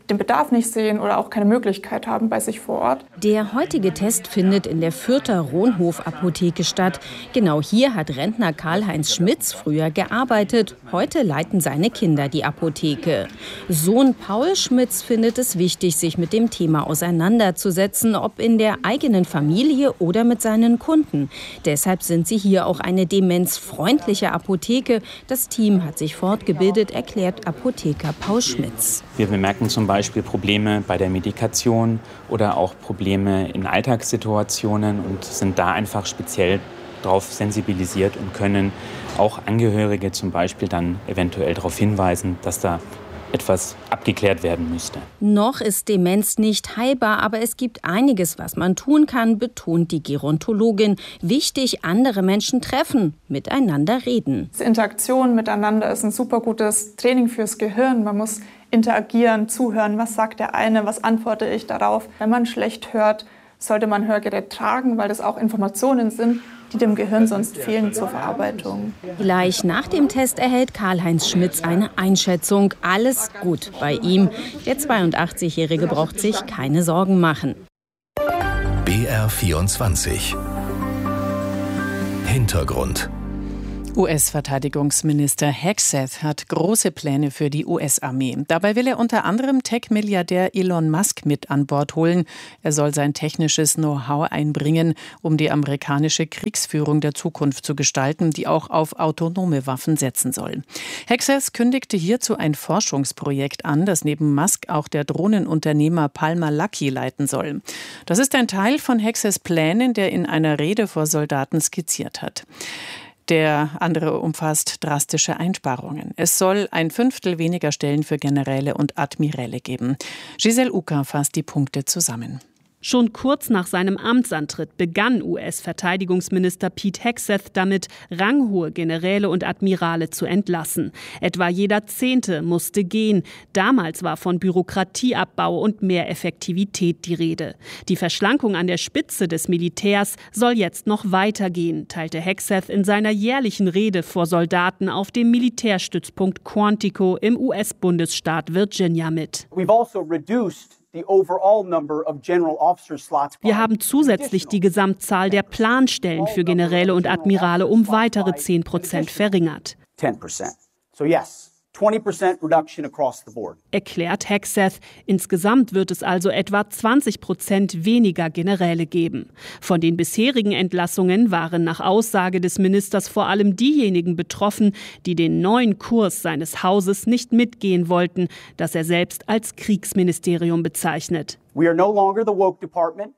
den Bedarf nicht sehen oder auch keine Möglichkeit haben bei sich vor Ort. Der heutige Test findet in der Fürther Ronhof-Apotheke statt. Genau hier hat Rentner Karl-Heinz Schmitz früher gearbeitet. Heute leiten seine Kinder die Apotheke. Sohn Paul Schmitz findet es wichtig, sich mit dem Thema auseinanderzusetzen, ob in der eigenen Familie oder mit seinen Kunden. Deshalb sind sie hier auch eine demenzfreundliche Apotheke. Das Team hat sich fortgebildet, erklärt Apotheker Paul Schmitz. Wir bemerken zum Beispiel Probleme bei der Medikation oder auch Probleme in Alltagssituationen und sind da einfach speziell darauf sensibilisiert und können auch Angehörige zum Beispiel dann eventuell darauf hinweisen, dass da etwas abgeklärt werden müsste. Noch ist Demenz nicht heilbar, aber es gibt einiges, was man tun kann, betont die Gerontologin. Wichtig, andere Menschen treffen, miteinander reden. Die Interaktion miteinander ist ein super gutes Training fürs Gehirn. Man muss interagieren, zuhören, was sagt der eine, was antworte ich darauf. Wenn man schlecht hört, sollte man ein Hörgerät tragen, weil das auch Informationen sind, die dem Gehirn sonst fehlen zur Verarbeitung. Gleich nach dem Test erhält Karl-Heinz Schmitz eine Einschätzung. Alles gut bei ihm. Der 82-Jährige braucht sich keine Sorgen machen. BR24 Hintergrund. US-Verteidigungsminister Hegseth hat große Pläne für die US-Armee. Dabei will er unter anderem Tech-Milliardär Elon Musk mit an Bord holen. Er soll sein technisches Know-how einbringen, um die amerikanische Kriegsführung der Zukunft zu gestalten, die auch auf autonome Waffen setzen soll. Hegseth kündigte hierzu ein Forschungsprojekt an, das neben Musk auch der Drohnenunternehmer Palmer Luckey leiten soll. Das ist ein Teil von Hegseths Plänen, der in einer Rede vor Soldaten skizziert hat. Der andere umfasst drastische Einsparungen. Es soll 1/5 weniger Stellen für Generäle und Admiräle geben. Giselle Ucker fasst die Punkte zusammen. Schon kurz nach seinem Amtsantritt begann US-Verteidigungsminister Pete Hegseth damit, ranghohe Generäle und Admirale zu entlassen. Etwa jeder 10. musste gehen. Damals war von Bürokratieabbau und mehr Effektivität die Rede. Die Verschlankung an der Spitze des Militärs soll jetzt noch weitergehen, teilte Hegseth in seiner jährlichen Rede vor Soldaten auf dem Militärstützpunkt Quantico im US-Bundesstaat Virginia mit. Wir haben zusätzlich die Gesamtzahl der Planstellen für Generäle und Admirale um weitere 10% verringert. Erklärt Hegseth, insgesamt wird es also etwa 20% weniger Generäle geben. Von den bisherigen Entlassungen waren nach Aussage des Ministers vor allem diejenigen betroffen, die den neuen Kurs seines Hauses nicht mitgehen wollten, das er selbst als Kriegsministerium bezeichnet. We are no longer the woke department.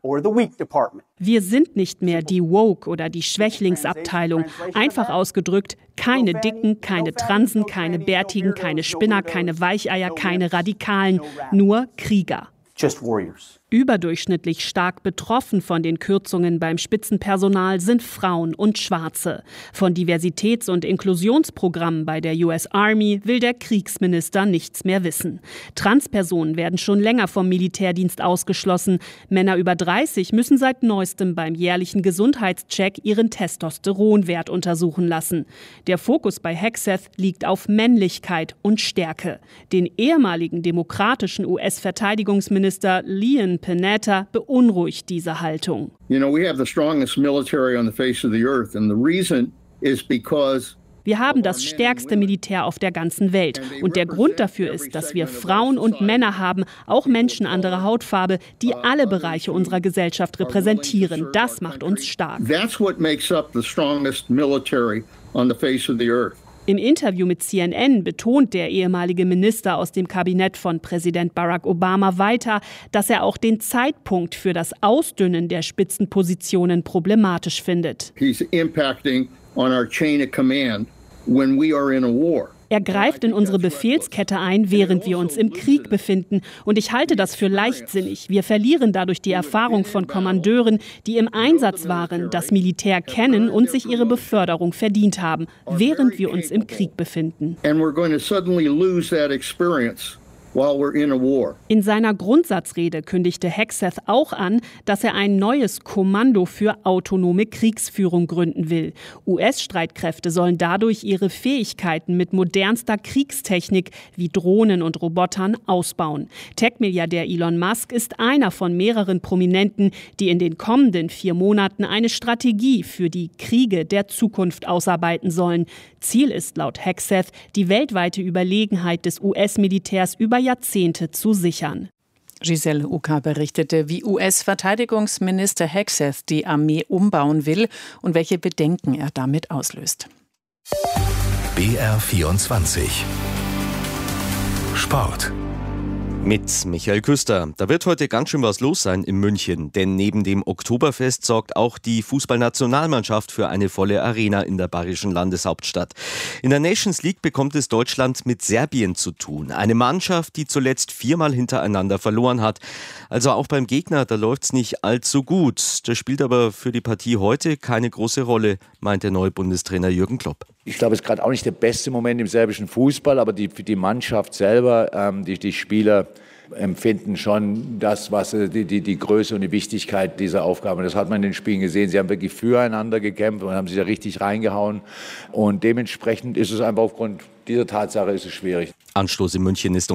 Wir sind nicht mehr die Woke- oder die Schwächlingsabteilung. Einfach ausgedrückt, keine Dicken, keine Transen, keine Bärtigen, keine Spinner, keine Weicheier, keine Radikalen, nur Krieger. Überdurchschnittlich stark betroffen von den Kürzungen beim Spitzenpersonal sind Frauen und Schwarze. Von Diversitäts- und Inklusionsprogrammen bei der US Army will der Kriegsminister nichts mehr wissen. Transpersonen werden schon länger vom Militärdienst ausgeschlossen. Männer über 30 müssen seit neuestem beim jährlichen Gesundheitscheck ihren Testosteronwert untersuchen lassen. Der Fokus bei Hegseth liegt auf Männlichkeit und Stärke. Den ehemaligen demokratischen US-Verteidigungsminister Leon Panetta beunruhigt diese Haltung. You know, we have the strongest military on the face of the earth, and the reason is because wir haben das stärkste Militär auf der ganzen Welt. Und der Grund dafür ist, dass wir Frauen und Männer haben, auch Menschen anderer Hautfarbe, die alle Bereiche unserer Gesellschaft repräsentieren. Das macht uns stark. That's what makes up the strongest military on the face of the earth. Im Interview mit CNN betont der ehemalige Minister aus dem Kabinett von Präsident Barack Obama weiter, dass er auch den Zeitpunkt für das Ausdünnen der Spitzenpositionen problematisch findet. He's impacting on our chain of command when we are in a war. Er greift in unsere Befehlskette ein, während wir uns im Krieg befinden. Und ich halte das für leichtsinnig. Wir verlieren dadurch die Erfahrung von Kommandeuren, die im Einsatz waren, das Militär kennen und sich ihre Beförderung verdient haben, während wir uns im Krieg befinden. And we're going to suddenly lose that experience while we're in a war. In seiner Grundsatzrede kündigte Hegseth auch an, dass er ein neues Kommando für autonome Kriegsführung gründen will. US-Streitkräfte sollen dadurch ihre Fähigkeiten mit modernster Kriegstechnik wie Drohnen und Robotern ausbauen. Tech-Milliardär Elon Musk ist einer von mehreren Prominenten, die in den kommenden 4 Monaten eine Strategie für die Kriege der Zukunft ausarbeiten sollen. Ziel ist laut Hegseth, die weltweite Überlegenheit des US-Militärs über Jahrzehnte zu sichern. Giselle Uka berichtete, wie US-Verteidigungsminister Hegseth die Armee umbauen will und welche Bedenken er damit auslöst. BR24 Sport. Mit Michael Küster. Da wird heute ganz schön was los sein in München, denn neben dem Oktoberfest sorgt auch die Fußballnationalmannschaft für eine volle Arena in der bayerischen Landeshauptstadt. In der Nations League bekommt es Deutschland mit Serbien zu tun. Eine Mannschaft, die zuletzt 4-mal hintereinander verloren hat. Also auch beim Gegner, da läuft's nicht allzu gut. Das spielt aber für die Partie heute keine große Rolle, meint der neue Bundestrainer Jürgen Klopp. Ich glaube, es ist gerade auch nicht der beste Moment im serbischen Fußball, aber die Mannschaft selber, die Spieler empfinden schon das, was die Größe und die Wichtigkeit dieser Aufgabe. Das hat man in den Spielen gesehen. Sie haben wirklich füreinander gekämpft und haben sich da richtig reingehauen. Und dementsprechend ist es einfach aufgrund dieser Tatsache ist es schwierig. Anstoß in München ist um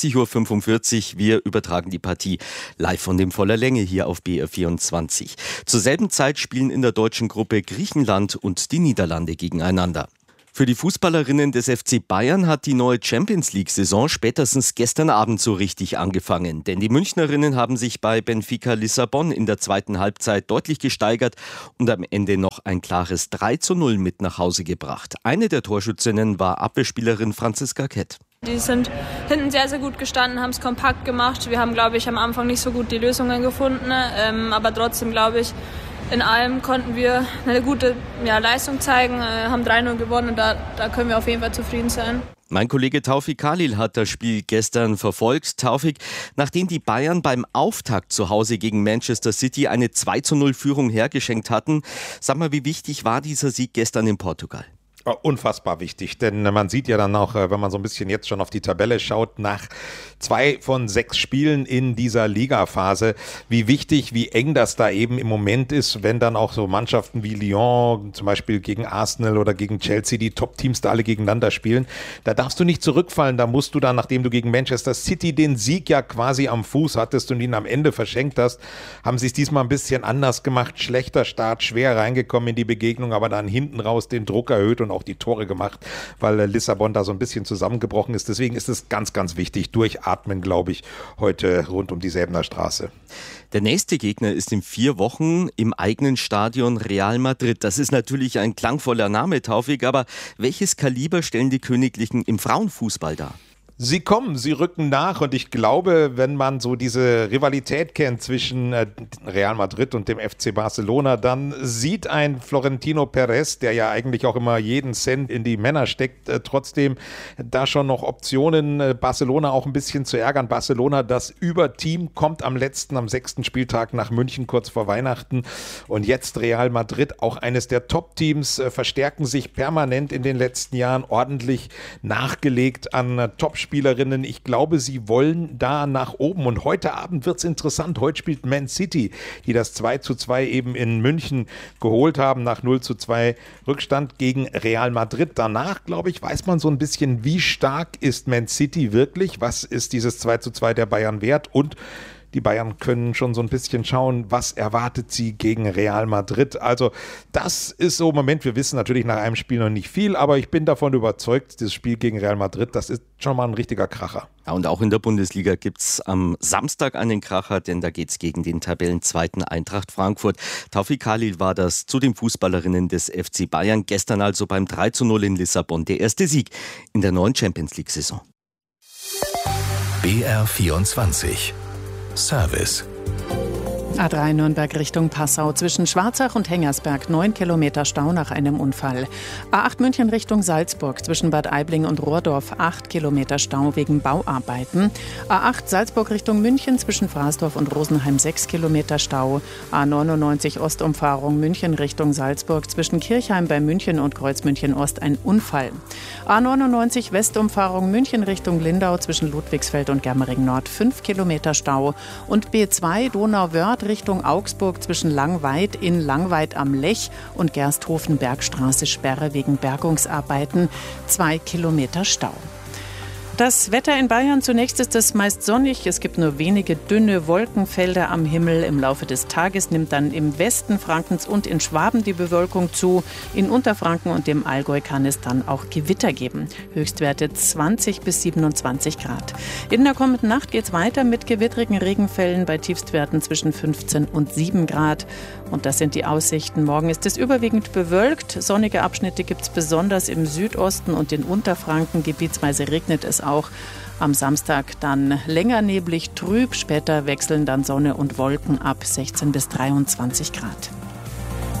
20.45 Uhr. Wir übertragen die Partie live von dem voller Länge hier auf BR24. Zur selben Zeit spielen in der deutschen Gruppe Griechenland und die Niederlande gegeneinander. Für die Fußballerinnen des FC Bayern hat die neue Champions-League-Saison spätestens gestern Abend so richtig angefangen. Denn die Münchnerinnen haben sich bei Benfica Lissabon in der zweiten Halbzeit deutlich gesteigert und am Ende noch ein klares 3:0 mit nach Hause gebracht. Eine der Torschützinnen war Abwehrspielerin Franziska Kett. Die sind hinten sehr, sehr gut gestanden, haben es kompakt gemacht. Wir haben, glaube ich, am Anfang nicht so gut die Lösungen gefunden. Aber trotzdem, glaube ich, in allem konnten wir eine gute Leistung zeigen, haben 3:0 gewonnen und da können wir auf jeden Fall zufrieden sein. Mein Kollege Taufik Khalil hat das Spiel gestern verfolgt. Taufik, nachdem die Bayern beim Auftakt zu Hause gegen Manchester City eine 2:0-Führung hergeschenkt hatten, sag mal, wie wichtig war dieser Sieg gestern in Portugal? Unfassbar wichtig, denn man sieht ja dann auch, wenn man so ein bisschen jetzt schon auf die Tabelle schaut, nach 2 von 6 Spielen in dieser Ligaphase, wie wichtig, wie eng das da eben im Moment ist, wenn dann auch so Mannschaften wie Lyon, zum Beispiel gegen Arsenal oder gegen Chelsea, die Top-Teams da alle gegeneinander spielen. Da darfst du nicht zurückfallen, da musst du dann, nachdem du gegen Manchester City den Sieg ja quasi am Fuß hattest und ihn am Ende verschenkt hast, haben sie es diesmal ein bisschen anders gemacht. Schlechter Start, schwer reingekommen in die Begegnung, aber dann hinten raus den Druck erhöht und auch die Tore gemacht, weil Lissabon da so ein bisschen zusammengebrochen ist. Deswegen ist es ganz, ganz wichtig. Durchatmen, glaube ich, heute rund um die Säbener Straße. Der nächste Gegner ist in 4 Wochen im eigenen Stadion Real Madrid. Das ist natürlich ein klangvoller Name, Taufik, aber welches Kaliber stellen die Königlichen im Frauenfußball dar? Sie kommen, sie rücken nach und ich glaube, wenn man so diese Rivalität kennt zwischen Real Madrid und dem FC Barcelona, dann sieht ein Florentino Perez, der ja eigentlich auch immer jeden Cent in die Männer steckt, trotzdem da schon noch Optionen, Barcelona auch ein bisschen zu ärgern. Barcelona, das Überteam, kommt am 6. Spieltag nach München kurz vor Weihnachten und jetzt Real Madrid, auch eines der Top-Teams, verstärken sich permanent in den letzten Jahren, ordentlich nachgelegt an Top-Spielerinnen. Ich glaube, sie wollen da nach oben. Und heute Abend wird es interessant. Heute spielt Man City, die das 2:2 eben in München geholt haben, nach 0:2 Rückstand gegen Real Madrid. Danach, glaube ich, weiß man so ein bisschen, wie stark ist Man City wirklich? Was ist dieses 2:2 der Bayern wert? Und die Bayern können schon so ein bisschen schauen, was erwartet sie gegen Real Madrid. Also das ist so im Moment, wir wissen natürlich nach einem Spiel noch nicht viel, aber ich bin davon überzeugt, das Spiel gegen Real Madrid, das ist schon mal ein richtiger Kracher. Ja, und auch in der Bundesliga gibt es am Samstag einen Kracher, denn da geht es gegen den Tabellenzweiten Eintracht Frankfurt. Taufik Khalil war das zu den Fußballerinnen des FC Bayern. Gestern also beim 3:0 in Lissabon der erste Sieg in der neuen Champions-League-Saison. BR24 Service. A3 Nürnberg Richtung Passau zwischen Schwarzach und Hengersberg 9 Kilometer Stau nach einem Unfall. A8 München Richtung Salzburg zwischen Bad Aibling und Rohrdorf 8 Kilometer Stau wegen Bauarbeiten. A8 Salzburg Richtung München zwischen Frasdorf und Rosenheim 6 Kilometer Stau. A99 Ostumfahrung München Richtung Salzburg zwischen Kirchheim bei München und Kreuzmünchen Ost ein Unfall. A99 Westumfahrung München Richtung Lindau zwischen Ludwigsfeld und Germering Nord 5 Kilometer Stau. Und B2 Donauwörth Richtung Augsburg zwischen Langweid in Langweid am Lech und Gersthofen-Bergstraße Sperre wegen Bergungsarbeiten 2 Kilometer Stau. Das Wetter in Bayern: zunächst ist es meist sonnig. Es gibt nur wenige dünne Wolkenfelder am Himmel. Im Laufe des Tages nimmt dann im Westen Frankens und in Schwaben die Bewölkung zu. In Unterfranken und dem Allgäu kann es dann auch Gewitter geben. Höchstwerte 20 bis 27 Grad. In der kommenden Nacht geht es weiter mit gewittrigen Regenfällen bei Tiefstwerten zwischen 15 und 7 Grad. Und das sind die Aussichten. Morgen ist es überwiegend bewölkt. Sonnige Abschnitte gibt es besonders im Südosten und in Unterfranken. Gebietsweise regnet es auch. Am Samstag dann länger neblig, trüb. Später wechseln dann Sonne und Wolken ab 16 bis 23 Grad.